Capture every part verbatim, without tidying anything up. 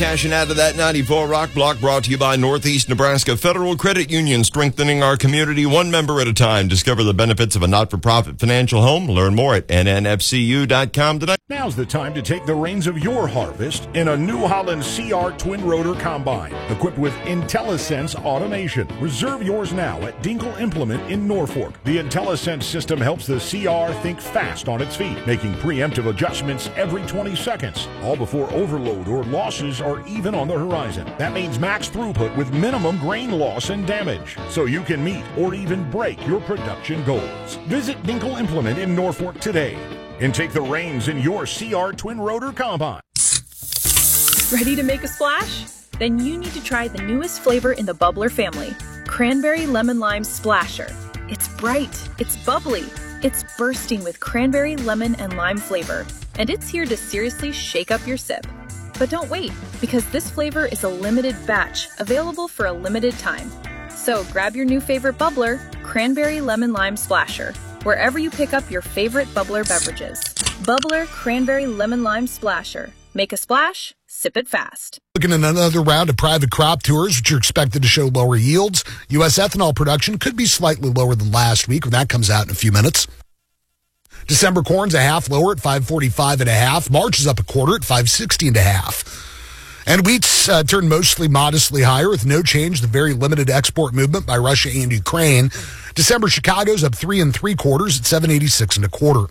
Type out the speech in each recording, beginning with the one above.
Cashing out of that ninety-four Rock Block, brought to you by Northeast Nebraska Federal Credit Union, strengthening our community one member at a time. Discover the benefits of a not-for-profit financial home. Learn more at N N F C U dot com today. Now's the time to take the reins of your harvest in a New Holland C R twin rotor combine equipped with IntelliSense automation. Reserve yours now at Dinkle Implement in Norfolk. The IntelliSense system helps the C R think fast on its feet, making preemptive adjustments every twenty seconds, all before overload or losses are even on the horizon. That means max throughput with minimum grain loss and damage, so you can meet or even break your production goals. Visit Dinkle Implement in Norfolk today and take the reins in your C R twin rotor combine. Ready to make a splash? Then you need to try the newest flavor in the Bubbler family, Cranberry Lemon Lime Splasher. It's bright, it's bubbly, it's bursting with cranberry, lemon, and lime flavor, and it's here to seriously shake up your sip. But don't wait, because this flavor is a limited batch, available for a limited time. So grab your new favorite bubbler, Cranberry Lemon Lime Splasher, wherever you pick up your favorite bubbler beverages. Bubbler Cranberry Lemon Lime Splasher. Make a splash, sip it fast. Looking at another round of private crop tours, which are expected to show lower yields. U S ethanol production could be slightly lower than last week when that comes out in a few minutes. December corn's a half lower at five forty-five and a half. March is up a quarter at five sixty and a half. And wheat's uh, turned mostly modestly higher with no change. The very limited export movement by Russia and Ukraine. December Chicago's up three and three quarters at seven eighty-six and a quarter.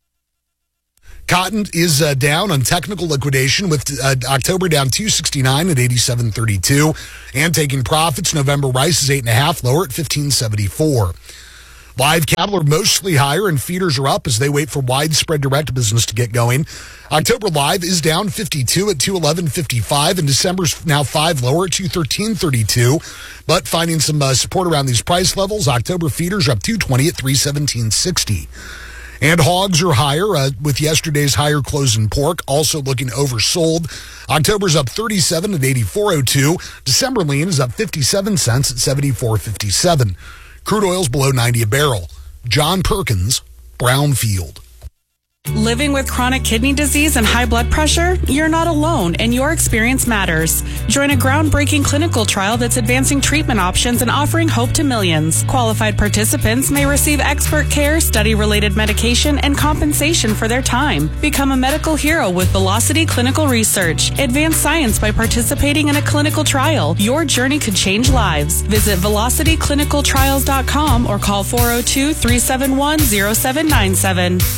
Cotton is uh, down on technical liquidation with uh, October down two sixty-nine at eighty-seven thirty-two. And taking profits, November rice is eight and a half lower at fifteen seventy-four. Live cattle are mostly higher and feeders are up as they wait for widespread direct business to get going. October live is down fifty-two at two eleven fifty-five, and December's now five lower at two thirteen thirty-two. But finding some uh, support around these price levels, October feeders are up two twenty at three seventeen sixty. And hogs are higher uh, with yesterday's higher close in pork, also looking oversold. October's up thirty-seven at eighty-four oh two. December lean is up fifty-seven cents at seventy-four fifty-seven. Crude oil's below ninety a barrel. John Perkins, Brownfield. Living with chronic kidney disease and high blood pressure? You're not alone, and your experience matters. Join a groundbreaking clinical trial that's advancing treatment options and offering hope to millions. Qualified participants may receive expert care, study-related medication, and compensation for their time. Become a medical hero with Velocity Clinical Research. Advance science by participating in a clinical trial. Your journey could change lives. Visit velocity clinical trials dot com or call four oh two, three seven one, oh seven nine seven.